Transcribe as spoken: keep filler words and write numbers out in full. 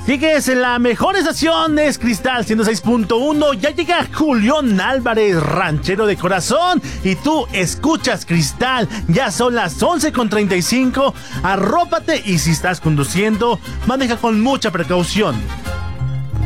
Sigues en la mejor estación, es Cristal ciento seis punto uno. Ya llega Julián Álvarez, ranchero de corazón, y tú escuchas Cristal. Ya son las once con treinta y cinco. Arrópate y si estás conduciendo, maneja con mucha precaución.